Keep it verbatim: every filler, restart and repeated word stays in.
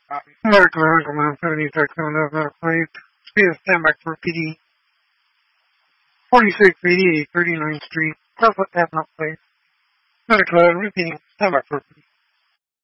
Medical Airline seventy-six seven F please. Speed of stand back for P D. forty-six eighty-eight thirty-ninth Street. Southwest Avenue, please. Medical Airline repeating. Stand back for P D.